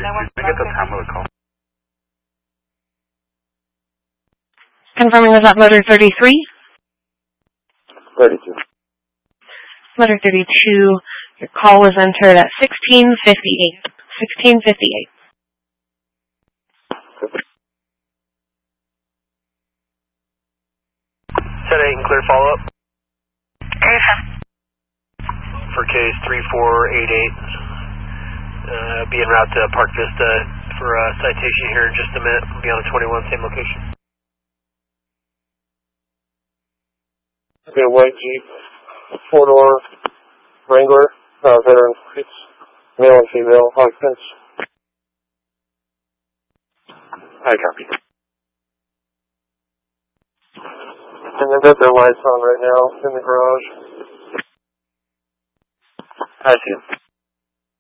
I get the time of the call. Confirming, was that motor 33? 32. Motor 32, your call was entered at 16:58. 16:58. Set 8 and clear follow-up. For case 3488. Be en route to Park Vista for a citation here in just a minute. We'll be on the 21, same location. Okay, white Jeep, 4-door Wrangler, veteran, it's male and female, occupants. I copy. And they've got their lights on right now in the garage. I see him.